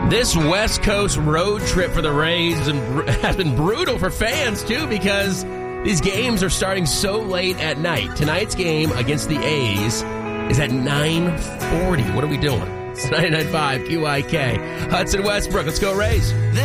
This West Coast road trip for the Rays has been brutal for fans, too, because these games are starting so late at night. Tonight's game against the A's is at 9:40. What are we doing? It's 99.5 QIK. Hudson Westbrook. Let's go Rays.